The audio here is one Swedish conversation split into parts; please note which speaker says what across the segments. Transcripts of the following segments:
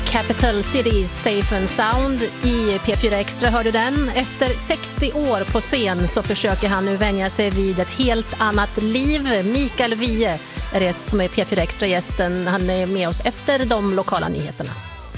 Speaker 1: Capital Cities Safe and Sound. I P4 Extra hör du den. Efter 60 år på scen så försöker han nu vänja sig vid ett helt annat liv. Mikael Wiehe är det som är P4 Extra-gästen. Han är med oss efter de lokala nyheterna.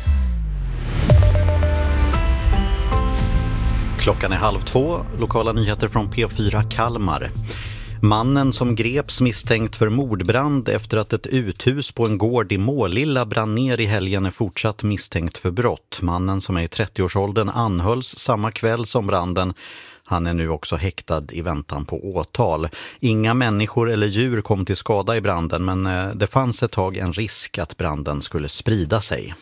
Speaker 2: Klockan är 1:30. Lokala nyheter från P4 Kalmar. Mannen som greps misstänkt för mordbrand efter att ett uthus på en gård i Målilla brann ner i helgen är fortsatt misstänkt för brott. Mannen som är i 30-årsåldern anhölls samma kväll som branden. Han är nu också häktad i väntan på åtal. Inga människor eller djur kom till skada i branden, men det fanns ett tag en risk att branden skulle sprida sig.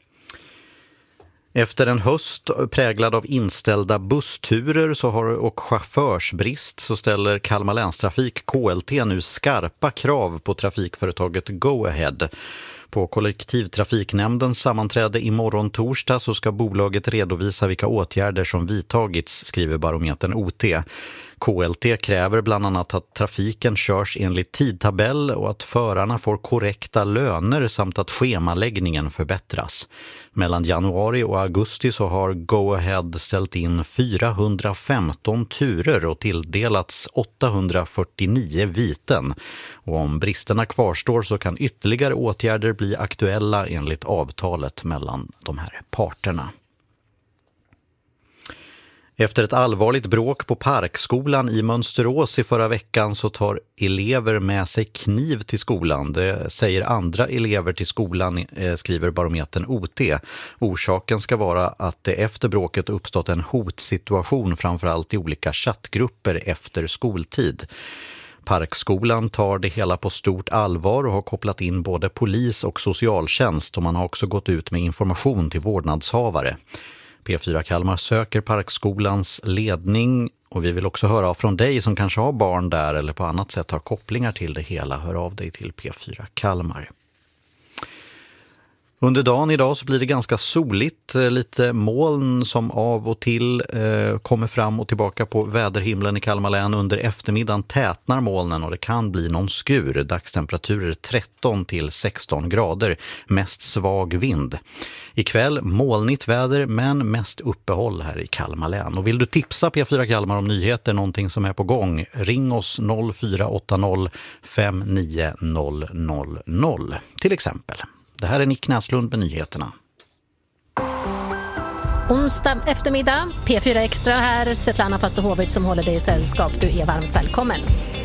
Speaker 2: Efter en höst präglad av inställda bussturer och chaufförsbrist så ställer Kalmar länstrafik KLT nu skarpa krav på trafikföretaget Go Ahead. På kollektivtrafiknämndens sammanträde imorgon torsdag så ska bolaget redovisa vilka åtgärder som vidtagits, skriver barometern OT. KLT kräver bland annat att trafiken körs enligt tidtabell och att förarna får korrekta löner samt att schemaläggningen förbättras. Mellan januari och augusti så har Go Ahead ställt in 415 turer och tilldelats 849 viten. Och om bristerna kvarstår så kan ytterligare åtgärder bli aktuella enligt avtalet mellan de här parterna. Efter ett allvarligt bråk på Parkskolan i Mönsterås i förra veckan så tar elever med sig kniv till skolan. Det säger andra elever till skolan, skriver barometern OT. Orsaken ska vara att det efter bråket uppstått en hotsituation framförallt i olika chattgrupper efter skoltid. Parkskolan tar det hela på stort allvar och har kopplat in både polis och socialtjänst, och man har också gått ut med information till vårdnadshavare. P4 Kalmar söker Parkskolans ledning, och vi vill också höra från dig som kanske har barn där eller på annat sätt har kopplingar till det hela. Hör av dig till P4 Kalmar. Under dagen idag så blir det ganska soligt, lite moln som av och till kommer fram och tillbaka på väderhimlen i Kalmar län. Under eftermiddagen tätnar molnen och det kan bli någon skur. Dagstemperaturer 13 till 16 grader, mest svag vind. Ikväll molnigt väder men mest uppehåll här i Kalmar län. Och vill du tipsa P4 Kalmar om nyheter, någonting som är på gång, ring oss 0480 59000 till exempel. Det här är Nick Näslund med nyheterna.
Speaker 1: Onsdag eftermiddag, P4 Extra här, Svetlana Pastohovic som håller dig i sällskap. Du är varmt välkommen.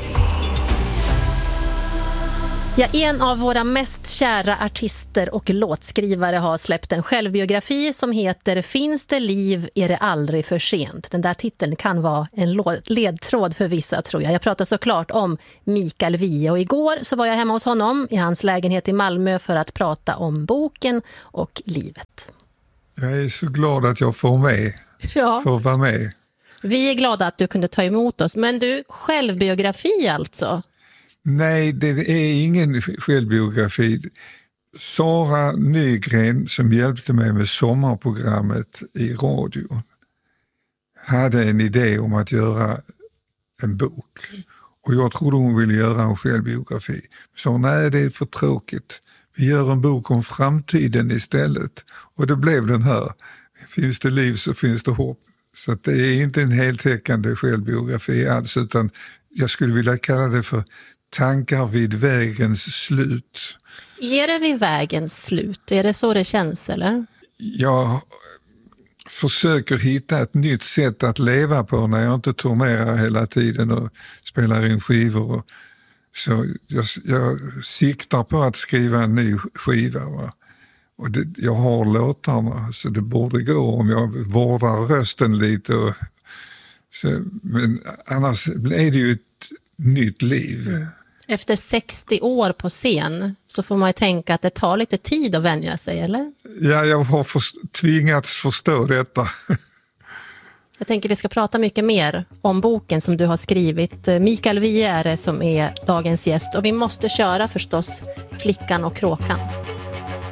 Speaker 1: Ja, en av våra mest kära artister och låtskrivare har släppt en självbiografi som heter Finns det liv är det aldrig för sent. Den där titeln kan vara en ledtråd för vissa, tror jag. Jag pratar såklart om Mikael Wiehe, och igår så var jag hemma hos honom i hans lägenhet i Malmö för att prata om boken och livet.
Speaker 3: Jag är så glad att jag får vara med.
Speaker 1: Vi är glada att du kunde ta emot oss. Men du, självbiografi alltså?
Speaker 3: Nej, det är ingen självbiografi. Sara Nygren, som hjälpte mig med sommarprogrammet i radio, hade en idé om att göra en bok. Och jag trodde hon ville göra en självbiografi. Så nej, det är för tråkigt. Vi gör en bok om framtiden istället. Och det blev den här. Finns det liv så finns det hopp. Så att det är inte en heltäckande självbiografi alls, utan jag skulle vilja kalla det för tankar vid vägens slut.
Speaker 1: Är det vid vägens slut? Är det så det känns, eller?
Speaker 3: Jag försöker hitta ett nytt sätt att leva på när jag inte turnerar hela tiden och spelar in skivor. Så jag siktar på att skriva en ny skiva. Va? Och jag har låtarna, så det borde gå om jag vårdar rösten lite. Men annars är det ju ett nytt liv.
Speaker 1: Efter 60 år på scen så får man ju tänka att det tar lite tid att vänja sig, eller?
Speaker 3: Ja, jag har tvingats förstå detta.
Speaker 1: Jag tänker vi ska prata mycket mer om boken som du har skrivit. Mikael Wiehe är det som är dagens gäst. Och vi måste köra förstås Flickan och kråkan.